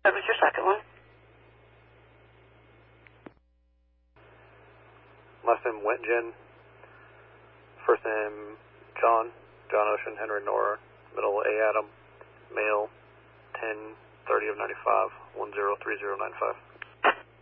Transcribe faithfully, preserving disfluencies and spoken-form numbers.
What was your second one? Last name Wentgen. First name John. John Ocean, Henry Nora. Middle A Adam. Male. ten thirty of ninety-five. one zero three zero nine five.